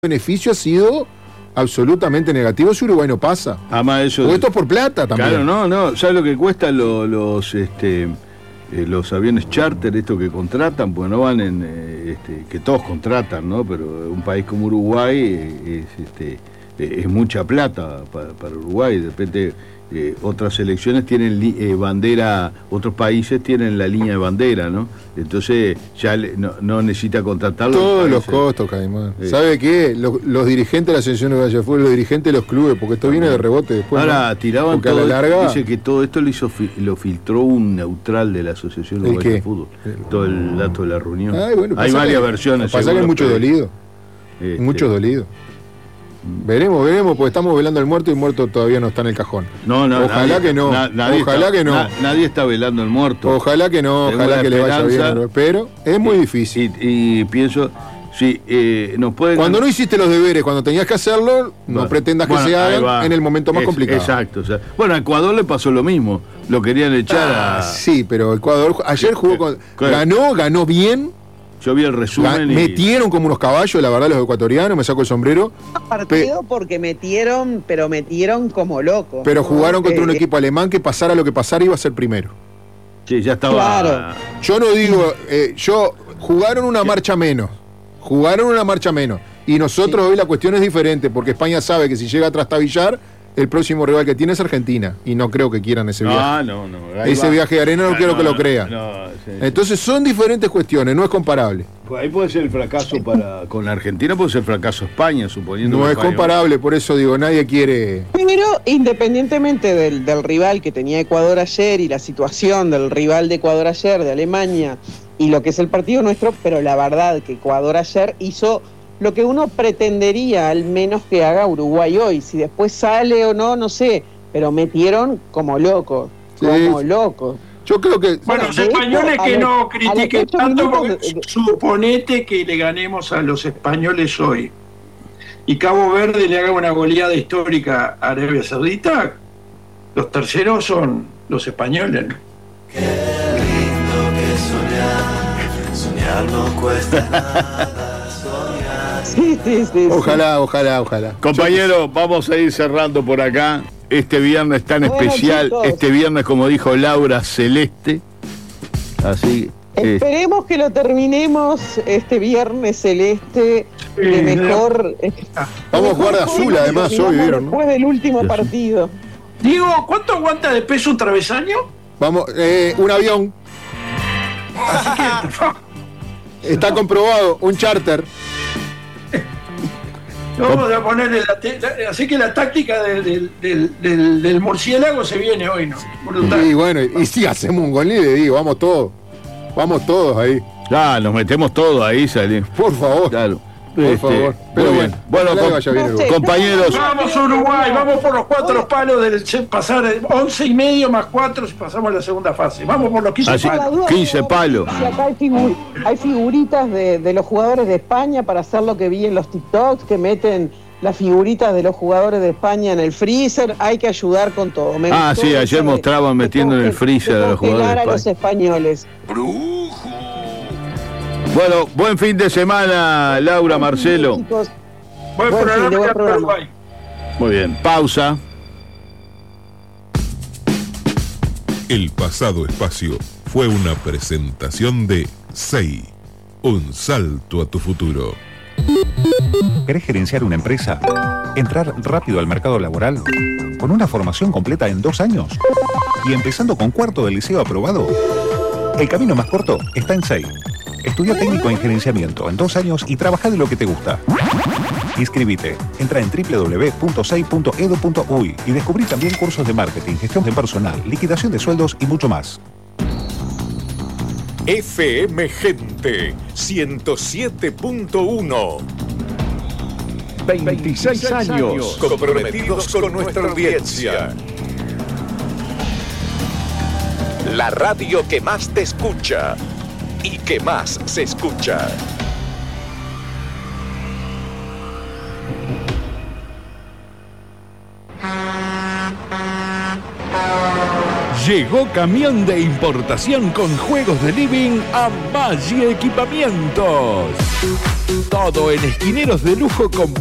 beneficio ha sido absolutamente negativo si Uruguay no pasa. Además eso. Porque esto es por plata también. Claro, no. ¿Sabes lo que cuesta los aviones charter, estos que contratan? Pues no van que todos contratan, ¿no? Pero un país como Uruguay es mucha plata para Uruguay. De repente otras selecciones tienen bandera, otros países tienen la línea de bandera, ¿no? Entonces ya no necesita contratarlo. Todos los costos, Caimán. ¿Sabe qué? Los dirigentes de la Asociación Uruguaya de Fútbol, los dirigentes de los clubes, porque esto viene de rebote después. Ahora, ¿no? tiraban porque todo, a la larga... dice que todo esto lo filtró un neutral de la Asociación Uruguaya de Fútbol. Todo el dato de la reunión. Bueno, hay varias versiones. Pasa que hay muchos dolidos. Muchos dolidos. Veremos, porque estamos velando al muerto y el muerto todavía no está en el cajón. Ojalá que no. Nadie está velando al muerto. Ojalá que no, ojalá que le vaya bien. Pero es muy difícil. Y pienso, nos pueden... Cuando no hiciste los deberes, cuando tenías que hacerlo, no pretendas que se hagan en el momento más complicado. Exacto. A Ecuador le pasó lo mismo. Lo querían echar Sí, pero Ecuador ayer jugó ganó bien. Yo vi el resumen metieron como unos caballos, la verdad, los ecuatorianos, me saco el sombrero. Partido porque metieron como locos. Pero jugaron contra un equipo alemán que pasara lo que pasara iba a ser primero. Sí, ya estaba. Claro. Yo no digo, jugaron una marcha menos. Y nosotros hoy la cuestión es diferente, porque España sabe que si llega a trastabillar, el próximo rival que tiene es Argentina. Y no creo que quieran ese viaje. No. Ese viaje de arena no quiero que lo crean. Sí. Entonces son diferentes cuestiones, no es comparable. Pues ahí puede ser el fracaso con la Argentina, puede ser el fracaso España, suponiendo no que es comparable, por eso digo, nadie quiere... Pero independientemente del rival que tenía Ecuador ayer y la situación del rival de Ecuador ayer, de Alemania, y lo que es el partido nuestro, pero la verdad que Ecuador ayer hizo lo que uno pretendería al menos que haga Uruguay hoy. Si después sale o no, no sé, pero metieron como locos, locos. Yo creo que... Bueno, los españoles que no critiquen tanto, porque suponete que le ganemos a los españoles hoy y Cabo Verde le haga una goleada histórica a Arabia Saudita, los terceros son los españoles, ¿no? Qué lindo que soñar no cuesta nada, soñar. Sí. Ojalá. Compañeros, vamos a ir cerrando por acá. Este viernes tan especial, chicos. Este viernes, como dijo Laura, celeste. Así. Esperemos que lo terminemos este viernes celeste de mejor. Vamos a jugar de azul, además, hoy, ¿vieron? Después del último partido. Digo, ¿cuánto aguanta de peso un travesaño? Vamos, un avión. Así que, está comprobado, un charter. Vamos a ponerle así que la táctica del murciélago se viene hoy, ¿no? Brutal. Y bueno, y si hacemos un gol, le digo, vamos todos ahí. Nos metemos todos ahí, salimos. Por favor. Claro. Por favor. Pero bien. Bueno, compañeros. Vamos a Uruguay, vamos por los 4 palos del pasar 11,5 más 4 si pasamos a la segunda fase. Vamos por los 15 palos. 15 palos. Y acá hay figuritas de los jugadores de España para hacer lo que vi en los TikToks, que meten las figuritas de los jugadores de España en el freezer. Hay que ayudar con todo. Sí, ayer mostraban metiendo en el freezer a los jugadores de España. A los españoles. Brujo. Bueno, buen fin de semana, Laura, Marcelo. Buen programa. Muy bien, pausa. El pasado espacio fue una presentación de SEI, un salto a tu futuro. ¿Querés gerenciar una empresa? ¿Entrar rápido al mercado laboral? ¿Con una formación completa en 2 años? ¿Y empezando con 4 del liceo aprobado? El camino más corto está en SEI. Estudia técnico en gerenciamiento en 2 años y trabaja de lo que te gusta. Inscribite. Entra en www.sei.edu.uy y descubrí también cursos de marketing, gestión de personal, liquidación de sueldos y mucho más. FM Gente 107.1. 26 años comprometidos con nuestra audiencia. La radio que más te escucha y que más se escucha. Llegó camión de importación con juegos de living a Maggi Equipamientos. Todo en esquineros de lujo con